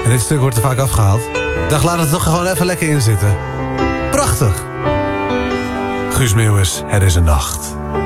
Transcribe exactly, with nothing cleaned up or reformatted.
En dit stuk wordt er vaak afgehaald. Ik dacht, laat het toch gewoon even lekker in zitten. Prachtig. Guus Meeuwis, Er is een nacht.